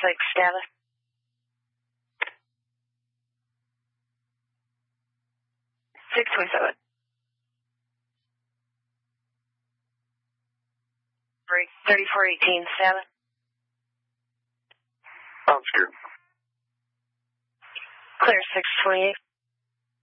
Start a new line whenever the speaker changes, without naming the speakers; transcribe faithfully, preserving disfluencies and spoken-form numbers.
six, Dallas. six twenty-seven. Break thirty-four eighteen, Dallas.
Sounds good.
Clear six twenty-eight.